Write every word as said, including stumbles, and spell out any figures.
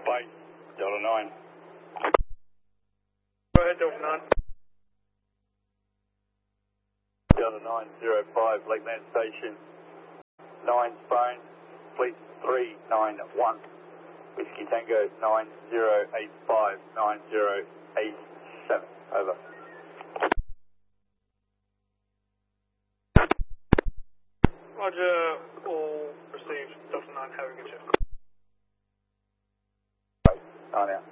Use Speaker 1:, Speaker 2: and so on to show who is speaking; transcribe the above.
Speaker 1: Bye, Delta nine.
Speaker 2: Go ahead, Delta nine.
Speaker 1: Delta nine zero five, Lakeland Station. nine phone, fleet three nine one. Whiskey Tango nine zero eight five nine zero eight seven. Over.
Speaker 2: Roger, all received. Delta nine, have a good shift.
Speaker 1: Nine out.